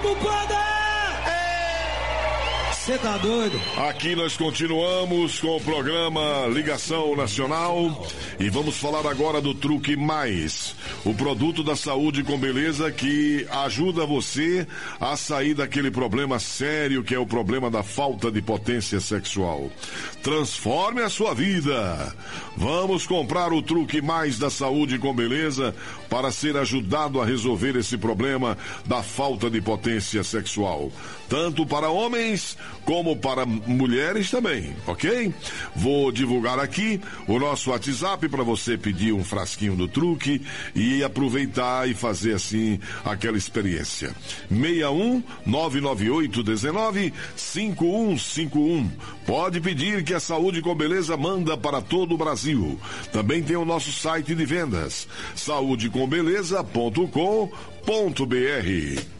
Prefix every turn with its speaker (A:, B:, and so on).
A: Vamos, banda! Você tá doido?
B: Aqui nós continuamos com o programa Ligação Nacional e vamos falar agora do Truque Mais, o produto da saúde com beleza que ajuda você a sair daquele problema sério que é o problema da falta de potência sexual. Transforme a sua vida. Vamos comprar o Truque Mais da saúde com beleza para ser ajudado a resolver esse problema da falta de potência sexual, tanto para homens como para mulheres também, ok? Vou divulgar aqui o nosso WhatsApp para você pedir um frasquinho do truque e aproveitar e fazer assim aquela experiência. 61 998 19 5151. Pode pedir que a Saúde com Beleza manda para todo o Brasil. Também tem o nosso site de vendas, saudecombeleza.com.br.